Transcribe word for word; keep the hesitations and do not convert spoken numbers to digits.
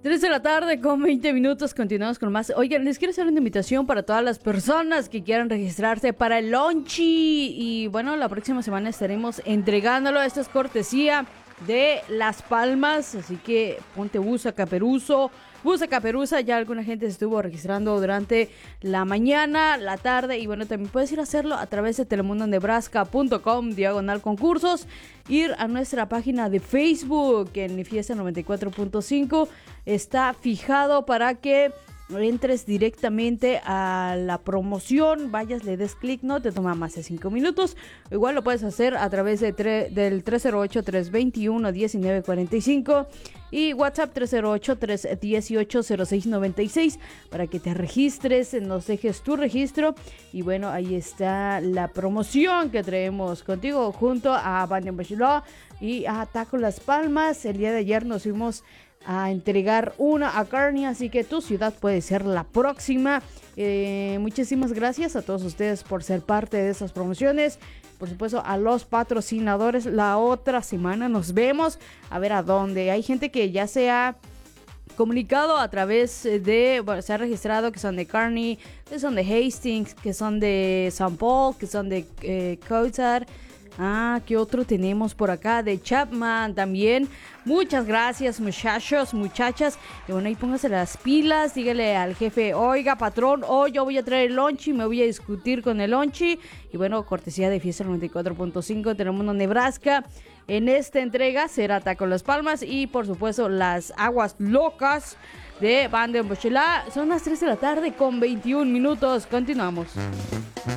tres de la tarde con veinte minutos, continuamos con más. Oigan, les quiero hacer una invitación para todas las personas que quieran registrarse para el Lonchi. Y bueno, la próxima semana estaremos entregándolo. Esto es cortesía de Las Palmas, así que ponte busa, caperuso. Busa Caperuza, ya alguna gente se estuvo registrando durante la mañana, la tarde, y bueno, también puedes ir a hacerlo a través de telemundonebraska punto com, diagonal concursos, ir a nuestra página de Facebook en Fiesta noventa y cuatro punto cinco, está fijado para que entres directamente a la promoción, vayas, le des clic, no te toma más de cinco minutos. Igual lo puedes hacer a través de tre- del tres cero ocho, tres dos uno, uno nueve cuatro cinco y WhatsApp tres cero ocho, tres uno ocho, cero seis nueve seis para que te registres, nos dejes tu registro. Y bueno, ahí está la promoción que traemos contigo junto a Bandian Bachelor y a Taco Las Palmas. El día de ayer nos fuimos a entregar una a Kearney, así que tu ciudad puede ser la próxima. Eh, muchísimas gracias a todos ustedes por ser parte de esas promociones. Por supuesto, a los patrocinadores. La otra semana nos vemos a ver a dónde. Hay gente que ya se ha comunicado a través de, bueno, se ha registrado, que son de Kearney, que son de Hastings, que son de Saint Paul, que son de eh, Coulthard. Ah, ¿qué otro tenemos por acá? De Chapman también. Muchas gracias, muchachos, muchachas. Y bueno, ahí póngase las pilas. Dígale al jefe, oiga, patrón, hoy yo voy a traer el lonchi, me voy a discutir con el lonchi. Y bueno, cortesía de Fiesta noventa y cuatro punto cinco, Telemundo Nebraska. En esta entrega será Taco Las Palmas y, por supuesto, las aguas locas de Bandian Bachelor. Son las tres de la tarde con veintiún minutos. Continuamos.